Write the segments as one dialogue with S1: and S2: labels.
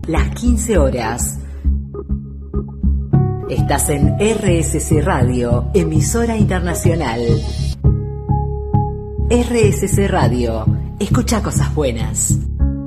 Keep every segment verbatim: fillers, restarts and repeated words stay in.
S1: Las quince horas. Estás en R S C Radio, emisora internacional. R S C Radio, escucha cosas buenas.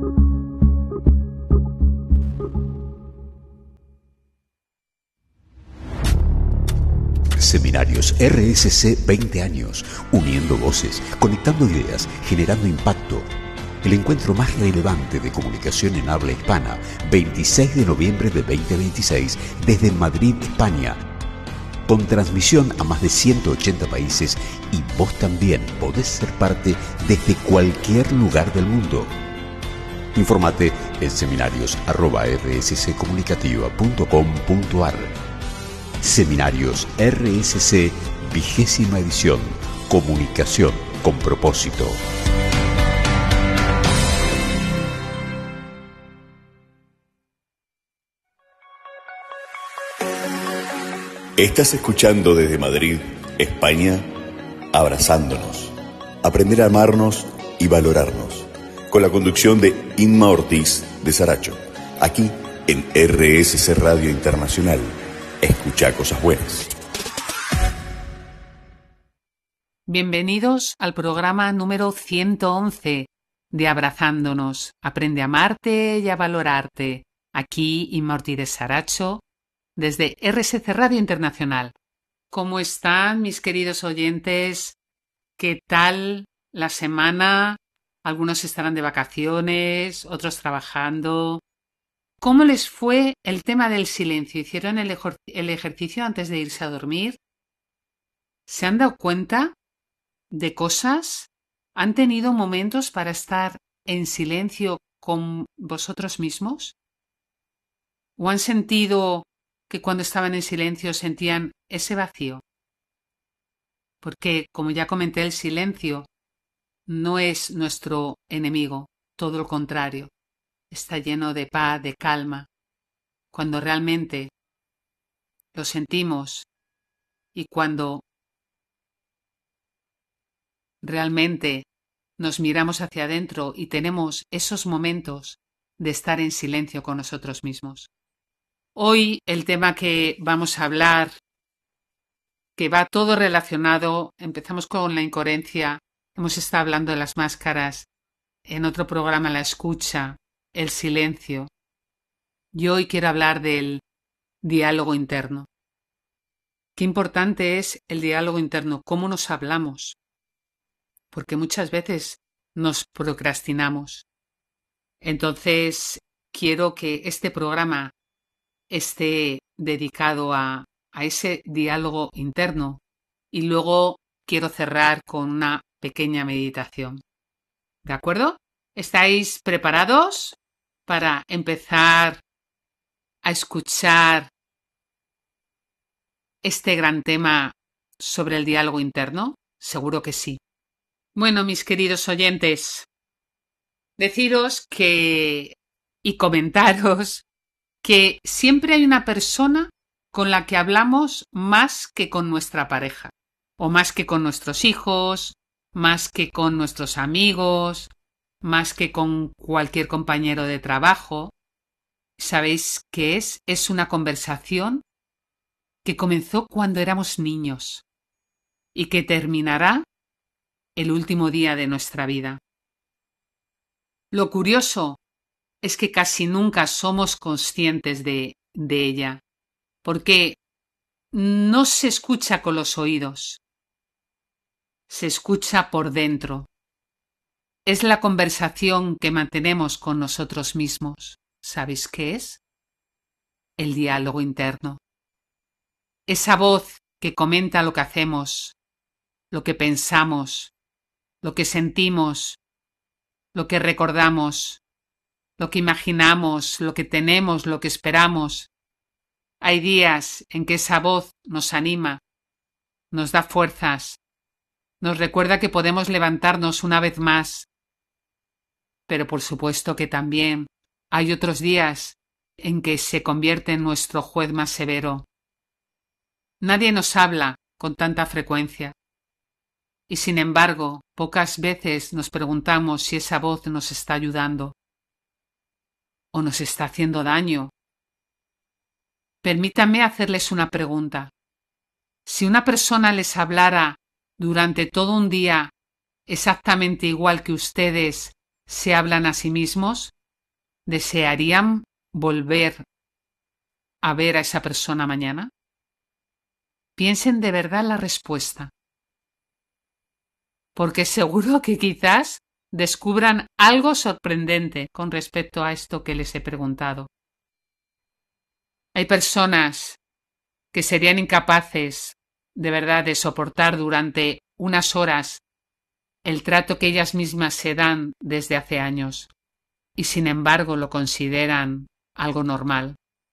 S2: Seminarios R S C veinte años, uniendo voces, conectando ideas, generando impacto. El encuentro más relevante de comunicación en habla hispana, veintiséis de noviembre de veinte veintiséis, desde Madrid, España. Con transmisión a más de ciento ochenta países, y vos también podés ser parte desde cualquier lugar del mundo. Infórmate en seminarios arroba r s c comunicativa punto com punto a r. Seminarios R S C, vigésima edición. Comunicación con propósito.
S3: Estás escuchando desde Madrid, España, Abrazándonos. Aprender a amarnos y valorarnos. Con la conducción de Inma Ortiz de Saracho. Aquí en R S C Radio Internacional. Escucha cosas buenas.
S4: Bienvenidos al programa número ciento once de Abrazándonos. Aprende a amarte y a valorarte. Aquí Inma Ortiz de Saracho, desde R S C Radio Internacional. ¿Cómo están mis queridos oyentes? ¿Qué tal la semana? Algunos estarán de vacaciones, otros trabajando. ¿Cómo les fue el tema del silencio? ¿Hicieron el, ejer- el ejercicio antes de irse a dormir? ¿Se han dado cuenta de cosas? ¿Han tenido momentos para estar en silencio con vosotros mismos? ¿O han sentido que cuando estaban en silencio sentían ese vacío? Porque, como ya comenté, el silencio no es nuestro enemigo, todo lo contrario. Está lleno de paz, de calma. Cuando realmente lo sentimos y cuando realmente nos miramos hacia adentro y tenemos esos momentos de estar en silencio con nosotros mismos. Hoy el tema que vamos a hablar, que va todo relacionado, empezamos con la incoherencia, hemos estado hablando de las máscaras, en otro programa la escucha, el silencio. Y hoy quiero hablar del diálogo interno. Qué importante es el diálogo interno, cómo nos hablamos, porque muchas veces nos procrastinamos. Entonces, quiero que este programa esté dedicado a, a ese diálogo interno y luego quiero cerrar con una pequeña meditación. ¿De acuerdo? ¿Estáis preparados para empezar a escuchar este gran tema sobre el diálogo interno? Seguro que sí. Bueno, mis queridos oyentes, deciros que y comentaros que siempre hay una persona con la que hablamos más que con nuestra pareja, o más que con nuestros hijos, más que con nuestros amigos, más que con cualquier compañero de trabajo. ¿Sabéis qué es? Es una conversación que comenzó cuando éramos niños y que terminará el último día de nuestra vida. Lo curioso es que casi nunca somos conscientes de, de ella, porque no se escucha con los oídos, se escucha por dentro. Es la conversación que mantenemos con nosotros mismos. ¿Sabéis qué es? El diálogo interno. Esa voz que comenta lo que hacemos, lo que pensamos, lo que sentimos, lo que recordamos, lo que imaginamos, lo que tenemos, lo que esperamos. Hay días en que esa voz nos anima, nos da fuerzas, nos recuerda que podemos levantarnos una vez más. Pero por supuesto que también hay otros días en que se convierte en nuestro juez más severo. Nadie nos habla con tanta frecuencia. Y sin embargo, pocas veces nos preguntamos si esa voz nos está ayudando o nos está haciendo daño. Permítanme hacerles una pregunta. Si una persona les hablara durante todo un día exactamente igual que ustedes se hablan a sí mismos, ¿desearían volver a ver a esa persona mañana? Piensen de verdad la respuesta, porque seguro que quizás descubran algo sorprendente con respecto a esto que les he preguntado. Hay personas que serían incapaces de verdad de soportar durante unas horas el trato que ellas mismas se dan desde hace años y sin embargo lo consideran algo normal.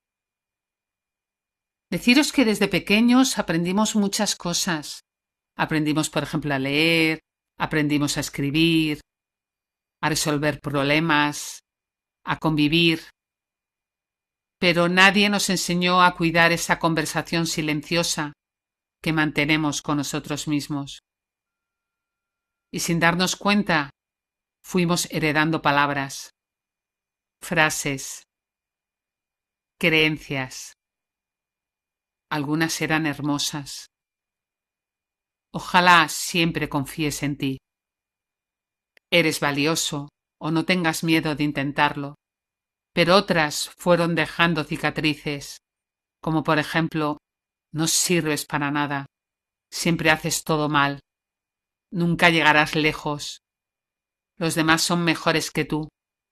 S4: Deciros que desde pequeños aprendimos muchas cosas. Aprendimos, por ejemplo, a leer, aprendimos a escribir, a resolver problemas, a convivir. Pero nadie nos enseñó a cuidar esa conversación silenciosa que mantenemos con nosotros mismos. Y sin darnos cuenta, fuimos heredando palabras, frases, creencias. Algunas eran hermosas. Ojalá siempre confíes en ti. Eres valioso o no tengas miedo de intentarlo. Pero otras fueron dejando cicatrices, como por ejemplo, no sirves para nada, siempre haces todo mal, nunca llegarás lejos, los demás son mejores que tú.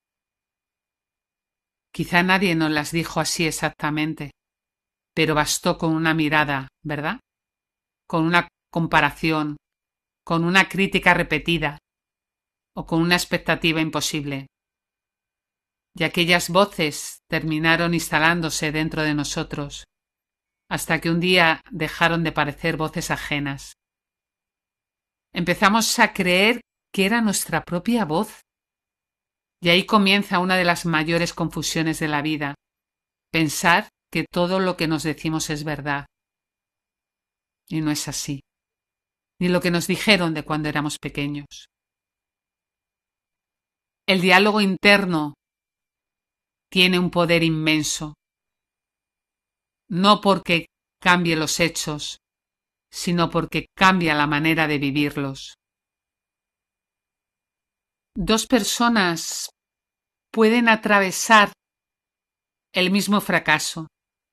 S4: Quizá nadie nos las dijo así exactamente, pero bastó con una mirada, ¿verdad? Con una comparación, con una crítica repetida o con una expectativa imposible. Y aquellas voces terminaron instalándose dentro de nosotros, hasta que un día dejaron de parecer voces ajenas. Empezamos a creer que era nuestra propia voz. Y ahí comienza una de las mayores confusiones de la vida, pensar que todo lo que nos decimos es verdad. Y no es así, ni lo que nos dijeron de cuando éramos pequeños. El diálogo interno tiene un poder inmenso, no porque cambie los hechos, sino porque cambia la manera de vivirlos. Dos personas pueden atravesar el mismo fracaso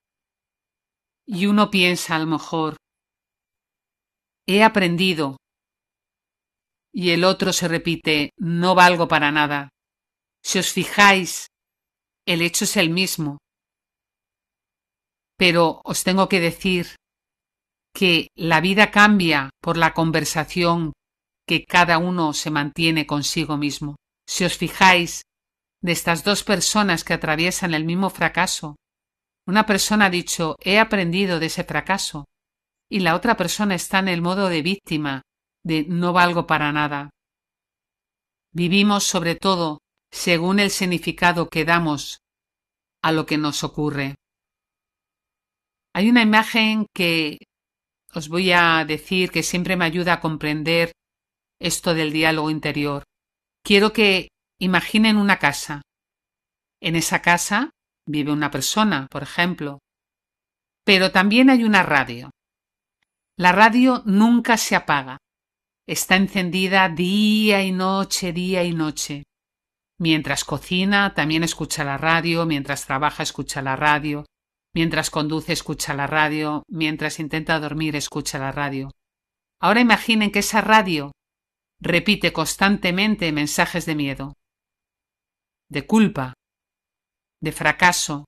S4: y uno piensa a lo mejor, he aprendido, y el otro se repite, no valgo para nada. Si os fijáis, el hecho es el mismo. Pero os tengo que decir que la vida cambia por la conversación que cada uno se mantiene consigo mismo. Si os fijáis, de estas dos personas que atraviesan el mismo fracaso, una persona ha dicho, he aprendido de ese fracaso, y la otra persona está en el modo de víctima, de no valgo para nada. Vivimos sobre todo según el significado que damos a lo que nos ocurre. Hay una imagen que os voy a decir que siempre me ayuda a comprender esto del diálogo interior. Quiero que imaginen una casa. En esa casa vive una persona, por ejemplo, pero también hay una radio. La radio nunca se apaga. Está encendida día y noche, día y noche. Mientras cocina, también escucha la radio, mientras trabaja, escucha la radio, mientras conduce, escucha la radio, mientras intenta dormir, escucha la radio. Ahora imaginen que esa radio repite constantemente mensajes de miedo, de culpa, de fracaso,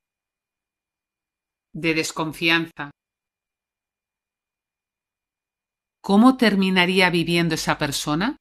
S4: de desconfianza. ¿Cómo terminaría viviendo esa persona?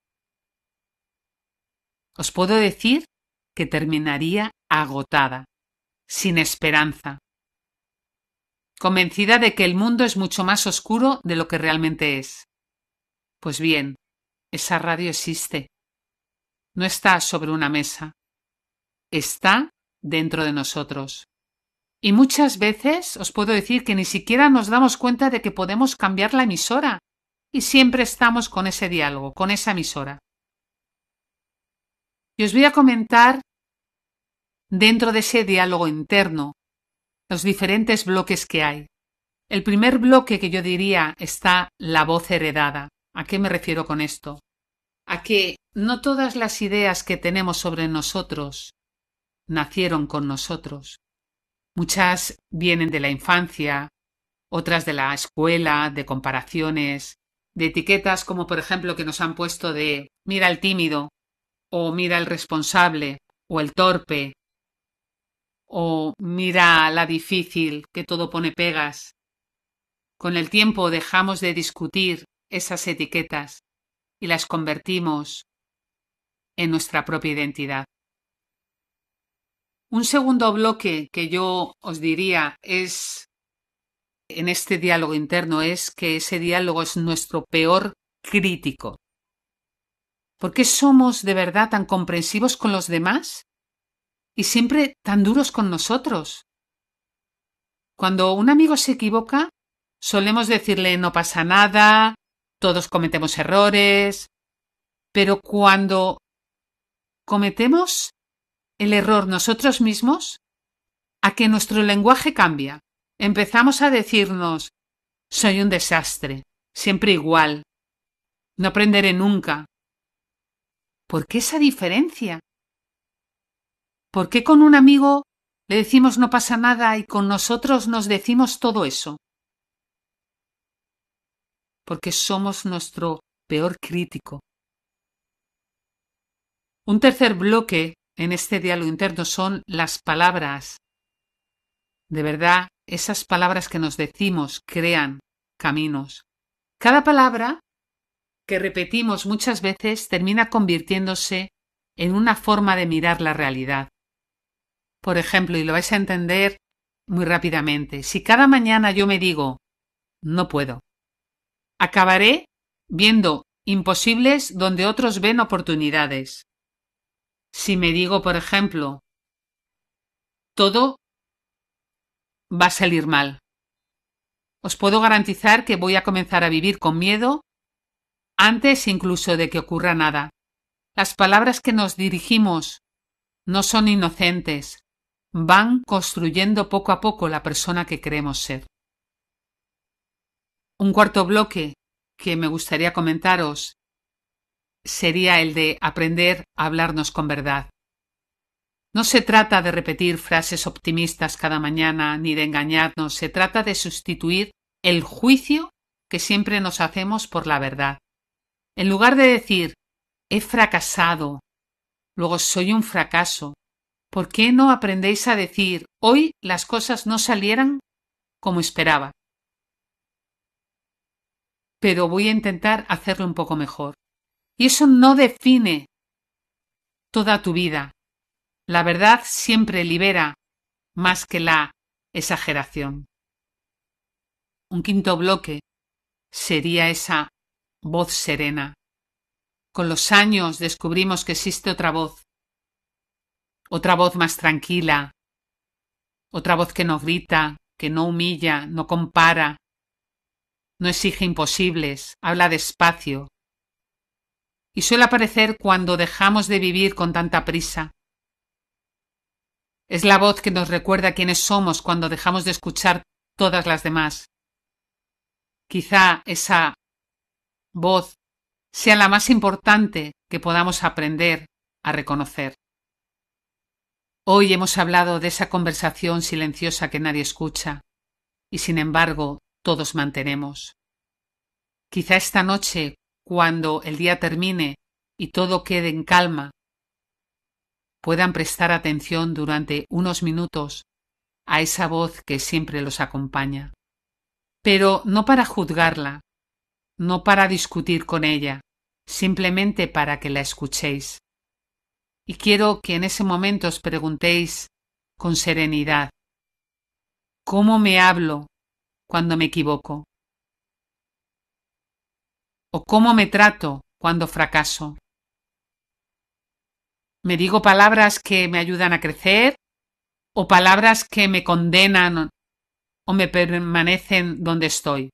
S4: Os puedo decir que terminaría agotada, sin esperanza, convencida de que el mundo es mucho más oscuro de lo que realmente es. Pues bien, esa radio existe. No está sobre una mesa. Está dentro de nosotros. Y muchas veces os puedo decir que ni siquiera nos damos cuenta de que podemos cambiar la emisora. Y siempre estamos con ese diálogo, con esa emisora. Y os voy a comentar dentro de ese diálogo interno, los diferentes bloques que hay. El primer bloque que yo diría está la voz heredada. ¿A qué me refiero con esto? A que no todas las ideas que tenemos sobre nosotros nacieron con nosotros. Muchas vienen de la infancia, otras de la escuela, de comparaciones, de etiquetas como por ejemplo que nos han puesto de mira el tímido, o mira el responsable, o el torpe, o mira la difícil que todo pone pegas. Con el tiempo dejamos de discutir esas etiquetas y las convertimos en nuestra propia identidad. Un segundo bloque que yo os diría es en este diálogo interno es que ese diálogo es nuestro peor crítico. ¿Por qué somos de verdad tan comprensivos con los demás y siempre tan duros con nosotros? Cuando un amigo se equivoca, solemos decirle no pasa nada, todos cometemos errores, pero cuando cometemos el error nosotros mismos, a que nuestro lenguaje cambia. Empezamos a decirnos soy un desastre, siempre igual, no aprenderé nunca. ¿Por qué esa diferencia? ¿Por qué con un amigo le decimos no pasa nada y con nosotros nos decimos todo eso? Porque somos nuestro peor crítico. Un tercer bloque en este diálogo interno son las palabras. De verdad, esas palabras que nos decimos crean caminos. Cada palabra que repetimos muchas veces termina convirtiéndose en una forma de mirar la realidad. Por ejemplo, y lo vais a entender muy rápidamente, si cada mañana yo me digo no puedo, acabaré viendo imposibles donde otros ven oportunidades. Si me digo, por ejemplo, todo va a salir mal, os puedo garantizar que voy a comenzar a vivir con miedo antes incluso de que ocurra nada. Las palabras que nos dirigimos no son inocentes, van construyendo poco a poco la persona que queremos ser. Un cuarto bloque que me gustaría comentaros sería el de aprender a hablarnos con verdad. No se trata de repetir frases optimistas cada mañana ni de engañarnos, se trata de sustituir el juicio que siempre nos hacemos por la verdad. En lugar de decir he fracasado, luego soy un fracaso, ¿por qué no aprendéis a decir hoy las cosas no salieran como esperaba? Pero voy a intentar hacerlo un poco mejor. Y eso no define toda tu vida. La verdad siempre libera más que la exageración. Un quinto bloque sería esa voz serena. Con los años descubrimos que existe otra voz, otra voz más tranquila, otra voz que no grita, que no humilla, no compara, no exige imposibles, habla despacio. Y suele aparecer cuando dejamos de vivir con tanta prisa. Es la voz que nos recuerda quiénes somos cuando dejamos de escuchar todas las demás. Quizá esa voz sea la más importante que podamos aprender a reconocer. Hoy hemos hablado de esa conversación silenciosa que nadie escucha y sin embargo todos mantenemos. Quizá esta noche, cuando el día termine y todo quede en calma, puedan prestar atención durante unos minutos a esa voz que siempre los acompaña. Pero no para juzgarla, no para discutir con ella, simplemente para que la escuchéis. Y quiero que en ese momento os preguntéis con serenidad, ¿cómo me hablo cuando me equivoco? ¿O cómo me trato cuando fracaso? ¿Me digo palabras que me ayudan a crecer o palabras que me condenan o me permanecen donde estoy?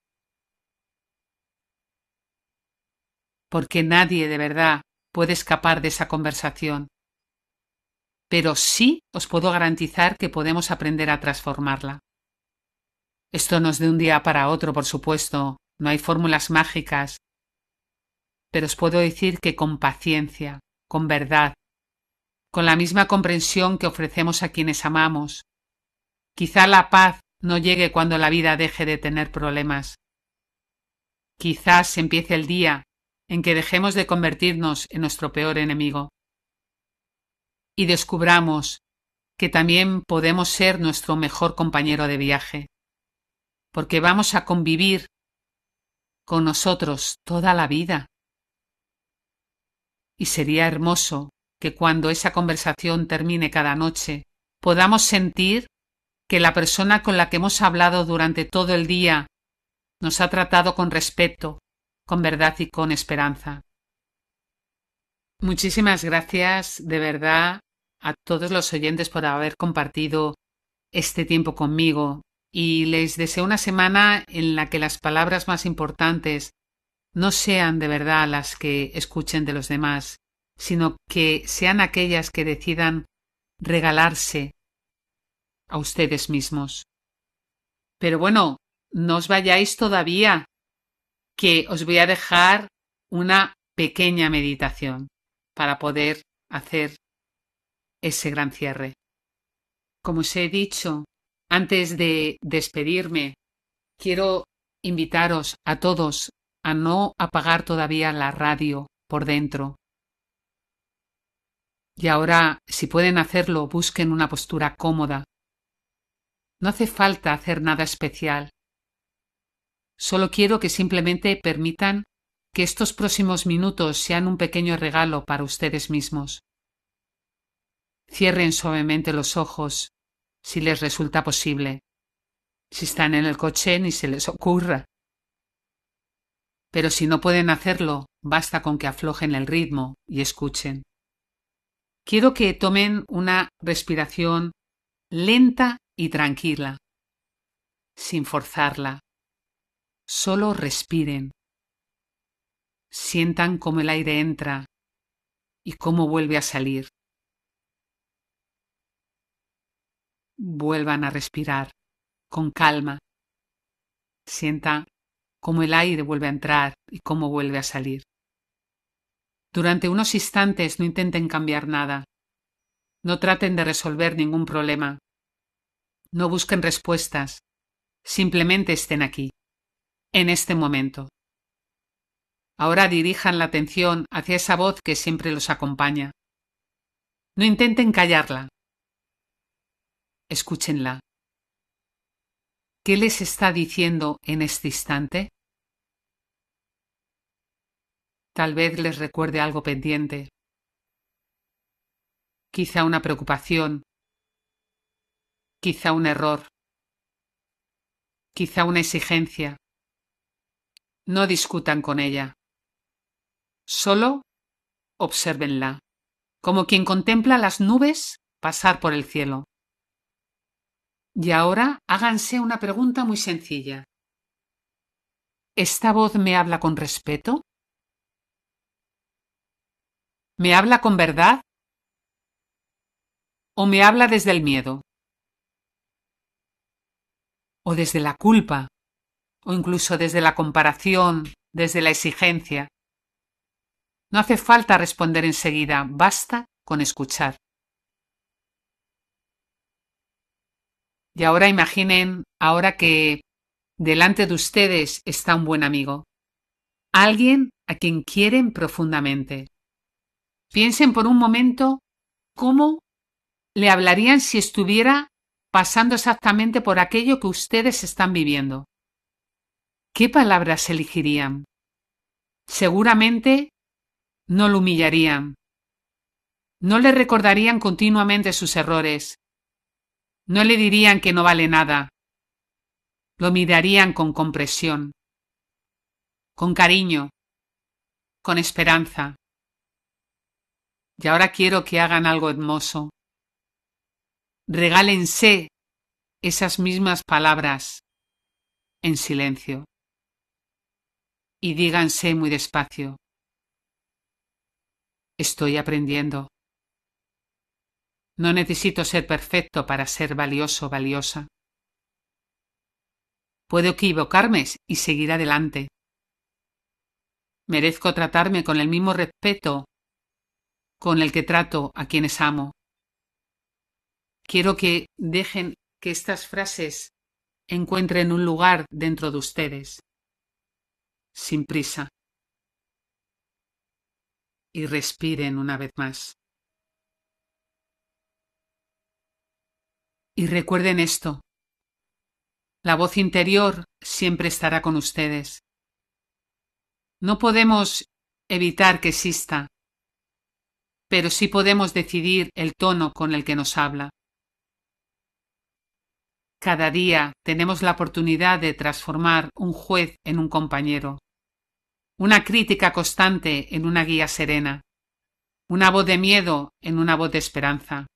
S4: Porque nadie de verdad puede escapar de esa conversación. pero sí os puedo garantizar que podemos aprender a transformarla. Esto no es de un día para otro, por supuesto, no hay fórmulas mágicas, pero os puedo decir que con paciencia, con verdad, con la misma comprensión que ofrecemos a quienes amamos, quizá la paz no llegue cuando la vida deje de tener problemas. Quizás empiece el día en que dejemos de convertirnos en nuestro peor enemigo y descubramos que también podemos ser nuestro mejor compañero de viaje, porque vamos a convivir con nosotros toda la vida. Y sería hermoso que cuando esa conversación termine cada noche, podamos sentir que la persona con la que hemos hablado durante todo el día nos ha tratado con respeto, con verdad y con esperanza. Muchísimas gracias, de verdad, a todos los oyentes por haber compartido este tiempo conmigo, y les deseo una semana en la que las palabras más importantes no sean de verdad las que escuchen de los demás, sino que sean aquellas que decidan regalarse a ustedes mismos. Pero bueno, no os vayáis todavía, que os voy a dejar una pequeña meditación para poder hacer ese gran cierre. Como os he dicho, antes de despedirme, quiero invitaros a todos a no apagar todavía la radio por dentro. Y ahora, si pueden hacerlo, busquen una postura cómoda. No hace falta hacer nada especial. Solo quiero que simplemente permitan que estos próximos minutos sean un pequeño regalo para ustedes mismos. Cierren suavemente los ojos, si les resulta posible. Si están en el coche, ni se les ocurra. Pero si no pueden hacerlo, basta con que aflojen el ritmo y escuchen. Quiero que tomen una respiración lenta y tranquila, sin forzarla. Solo respiren. Sientan cómo el aire entra y cómo vuelve a salir. Vuelvan a respirar con calma. Sientan cómo el aire vuelve a entrar y cómo vuelve a salir. Durante unos instantes no intenten cambiar nada. No traten de resolver ningún problema. No busquen respuestas. Simplemente estén aquí, en este momento. Ahora dirijan la atención hacia esa voz que siempre los acompaña. No intenten callarla. Escúchenla. ¿Qué les está diciendo en este instante? Tal vez les recuerde algo pendiente. Quizá una preocupación. Quizá un error. Quizá una exigencia. No discutan con ella. Solo obsérvenla, como quien contempla las nubes pasar por el cielo. Y ahora háganse una pregunta muy sencilla. ¿Esta voz me habla con respeto? ¿Me habla con verdad? ¿O me habla desde el miedo? ¿O desde la culpa? ¿O incluso desde la comparación, desde la exigencia? No hace falta responder enseguida, basta con escuchar. Y ahora imaginen, ahora que delante de ustedes está un buen amigo, alguien a quien quieren profundamente. Piensen por un momento cómo le hablarían si estuviera pasando exactamente por aquello que ustedes están viviendo. ¿Qué palabras elegirían? Seguramente no lo humillarían. No le recordarían continuamente sus errores. No le dirían que no vale nada. Lo mirarían con comprensión, con cariño, con esperanza. Y ahora quiero que hagan algo hermoso. Regálense esas mismas palabras en silencio y díganse muy despacio: estoy aprendiendo. No necesito ser perfecto para ser valioso o valiosa. Puedo equivocarme y seguir adelante. Merezco tratarme con el mismo respeto con el que trato a quienes amo. Quiero que dejen que estas frases encuentren un lugar dentro de ustedes, sin prisa. Y respiren una vez más. Y recuerden esto. La voz interior siempre estará con ustedes. No podemos evitar que exista, pero sí podemos decidir el tono con el que nos habla. Cada día tenemos la oportunidad de transformar un juez en un compañero, una crítica constante en una guía serena, una voz de miedo en una voz de esperanza.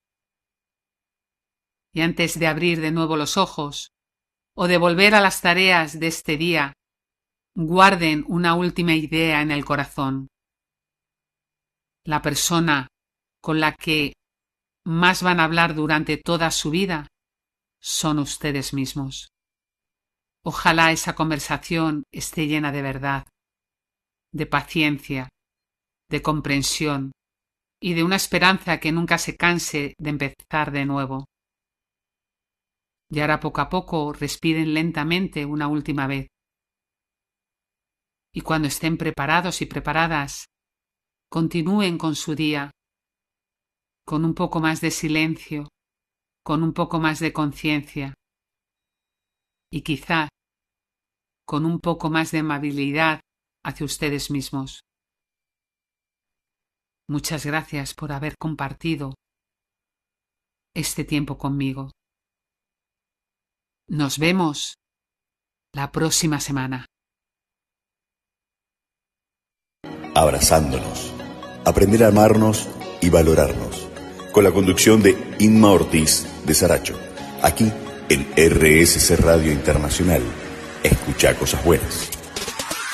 S4: Y antes de abrir de nuevo los ojos o de volver a las tareas de este día, guarden una última idea en el corazón. La persona con la que más van a hablar durante toda su vida son ustedes mismos. Ojalá esa conversación esté llena de verdad, de paciencia, de comprensión y de una esperanza que nunca se canse de empezar de nuevo. Y ahora poco a poco respiren lentamente una última vez. Y cuando estén preparados y preparadas, continúen con su día, con un poco más de silencio, con un poco más de conciencia y quizá con un poco más de amabilidad hacia ustedes mismos. Muchas gracias por haber compartido este tiempo conmigo. Nos vemos la próxima semana.
S3: Abrazándonos. Aprender a amarnos y valorarnos. Con la conducción de Inma Ortiz de Saracho. Aquí en R S C Radio Internacional. Escucha cosas buenas.